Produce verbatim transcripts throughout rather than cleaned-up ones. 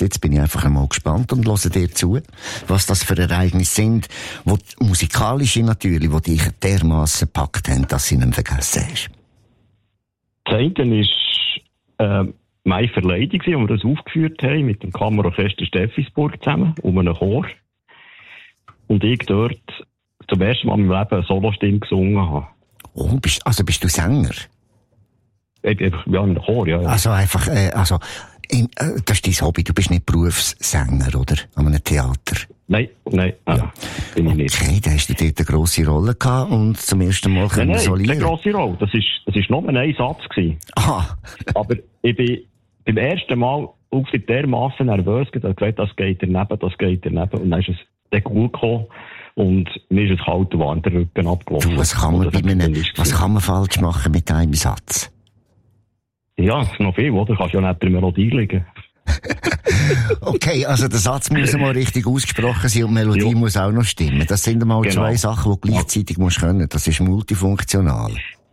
jetzt bin ich einfach einmal gespannt und höre dir zu, was das für Ereignisse sind, wo musikalische natürlich, die dich dermassen gepackt haben, dass sie nicht vergessen hast. Das eine ist äh, meine Verleidung, wo wir das aufgeführt haben, mit dem Kammerorchester Steffisburg zusammen, um einen Chor. Und ich dort zum ersten Mal in meinem Leben eine Solostimme gesungen habe. Oh, bist, also bist du Sänger? Ich bin einfach, ja, in einem Chor, ja. ja. Also einfach, äh, also, in, äh, das ist dein Hobby, du bist nicht Berufssänger, oder? An einem Theater? Nein, nein, nein, ja. bin ich nicht. Okay, da hast du dort eine grosse Rolle gehabt und zum ersten Mal können nein, nein, solieren. Nein, keine grosse Rolle. Das ist, das ist nur ein Satz gewesen. Aha. Aber ich bin beim ersten Mal auf dermassen nervös gewesen, dass gesagt, das geht daneben, das geht daneben. Und dann ist es dann gut gekommen. Und mir ist es kalt und warm der Rücken abgelaufen. Du, was kann man bei einem, was kann man falsch machen mit einem Satz? Ja, es ist noch viel, oder? Du kannst ja nicht der Melodie liegen. Okay, also der Satz muss mal richtig ausgesprochen sein und die Melodie ja. muss auch noch stimmen. Das sind einmal genau. zwei Sachen, die du gleichzeitig musst können. Das ist multifunktional.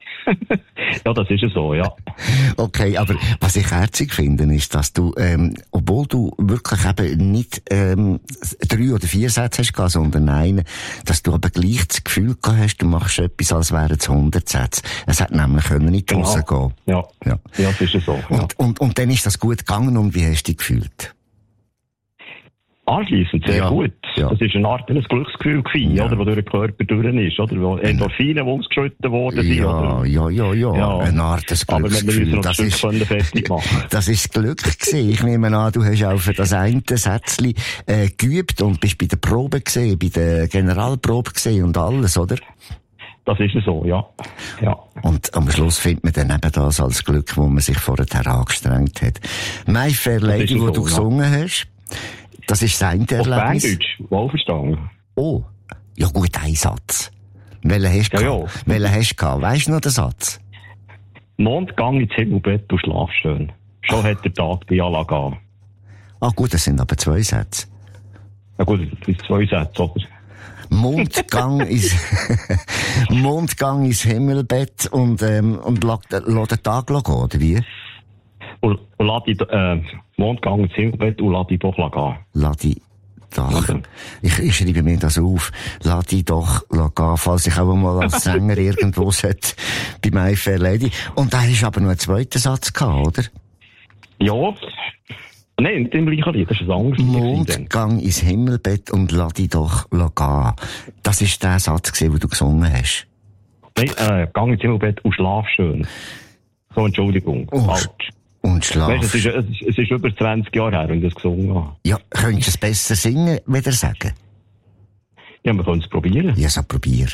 Ja, das ist ja so, ja. Okay, aber was ich herzig finde, ist, dass du, ähm, obwohl du wirklich eben nicht ähm, drei oder vier Sätze hast gehabt, sondern einen, dass du aber gleich das Gefühl gehabt hast, du machst etwas, als wären es hundert Sätze. Es hat nämlich können in die Hose genau. gehen. Ja, ja, ja, das ist ja so. Ja. Und, und, und dann ist das gut gegangen und wie hast du dich gefühlt? Anschliessend sehr ja, gut. Ja. Das ist eine Art ein Glücksgefühl gewesen, ja. oder, wo durch den Körper durch ist, oder, wo Endorphine ausgeschüttet worden sind, ja, oder? Ja, ja, ja, ja, eine Art des Glücksgefühl. Das ist, das ist das Glück gewesen. Ich nehme an, du hast auch für das eine Sätzchen, äh, geübt und bist bei der Probe gesehen, bei der Generalprobe gesehen und alles, oder? Das ist so, ja. ja. Und am Schluss findet man dann eben das als Glück, wo man sich vorher angestrengt hat. My Fair Lady, wo so, du gesungen ja. hast, das ist sein Erlebnis. Auf Berndeutsch, wohlverstanden. Oh, ja gut, ein Satz. Welchen hast du ja, gehabt? Ja. Welchen hast du gehabt? Weisst du noch den Satz? Mondgang ins Himmelbett, du schlaf schön. Schon Ach. hat der Tag bei Allah gehen. Ah gut, das sind aber zwei Sätze. Ja gut, das sind zwei Sätze, oder? Mondgang ins, Mondgang ins Himmelbett und, ähm, und lass den Tag gehen, oder wie? Und, und lass die, äh, Mondgang ins Himmelbett und lass die doch gehen. Lass die doch. Ich, ich schreibe mir das auf. Lass die doch gehen, falls ich auch mal als Sänger irgendwo sollte, bei My Fair Lady. Und da hast du aber noch einen zweiten Satz gehabt, oder? Ja. Nein, nicht im gleichen Lied, das ist ein anderes Lied. Mondgang ins Himmelbett und lass die doch gehen. Das war der Satz, den du gesungen hast. Nein, äh, Gang ins Himmelbett und schlaf schön. So, Entschuldigung. Oh, falsch. Und schlaf. Weißt, es, ist, es, ist, es ist über zwanzig Jahre her, wenn ich das gesungen habe. Ja, könntest du es besser singen, wieder sagen? Ja, wir können es probieren. Ja, so probier.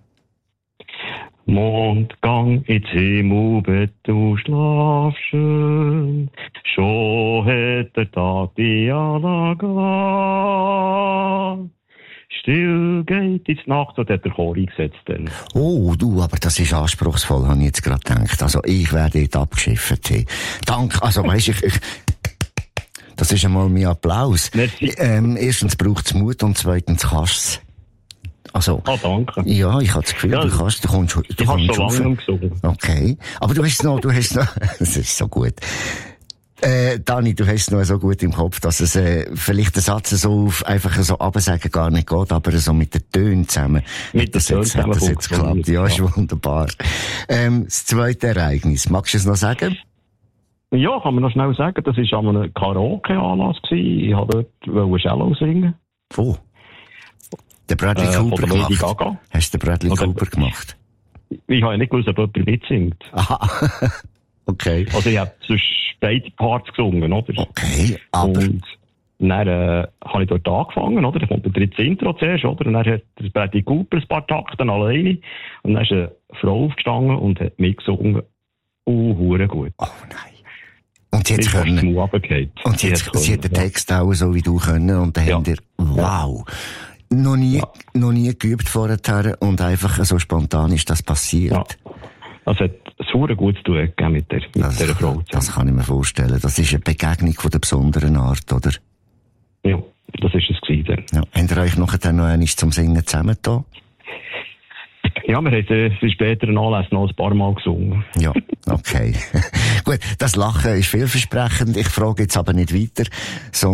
Mondgang ins Himmelbett, du schlaf schön. Schon hat der Tag die Allah gehen. Still geht ins Nacht, so hat der Chor eingesetzt dann. Oh, du, aber das ist anspruchsvoll, habe ich jetzt gerade gedacht. Also, ich werde dort abgeschifft. Hey. Danke, also, weisst ich, ich, das ist einmal mein Applaus. Ähm, erstens braucht es Mut und zweitens kannst du Also, ah, danke. Ja, ich habe das Gefühl, ja, du kannst, du kommst, du ich kommst so lange gesungen. Okay. Aber du hast noch, du hast noch, das ist so gut. Äh, Dani, du hast es noch so gut im Kopf, dass es, äh, vielleicht der Satz so auf, einfach so absagen gar nicht geht, aber so mit den Tönen zusammen. Mit den Tönen zusammen. Hat das jetzt geklappt? Ja, ist wunderbar. Ähm, das zweite Ereignis. Magst du es noch sagen? Ja, kann man noch schnell sagen. Das war an einem Karaoke-Anlass gewesen. Ich wollte dort Cello singen. Wo? Der Bradley äh, Cooper gemacht. Lady Gaga. Hast du den Bradley Oder, Cooper gemacht? Ich habe ja nicht gewusst, ob jemand mitsingt. Aha. Okay. Also ich habe sonst beide Parts gesungen, oder? Okay, aber... Und dann äh, habe ich dort angefangen, oder? Dann kommt der dritte Intro zuerst, oder? Und dann hat der Bradley Cooper ein paar Takte alleine. Und dann ist eine Frau aufgestanden und hat mitgesungen. Oh, hure gut. Oh nein. Und sie hat können... Und sie, hat, sie hat den Text auch so wie du können. Und dann ja. habt ihr... Wow. Ja. Noch nie, ja. noch nie geübt vorher und einfach so spontan ist das passiert. Ja. Das hat super gut zu tun mit der, mit das, der Frau. Zusammen. Das kann ich mir vorstellen. Das ist eine Begegnung von der besonderen Art, oder? Ja, das ist es gewesen. Ja. Habt ihr euch nachher noch einmal zum Singen zusammengetan? Ja, wir haben äh, später einen Anlass noch ein paar Mal gesungen. Ja, okay. Gut, das Lachen ist vielversprechend. Ich frage jetzt aber nicht weiter. So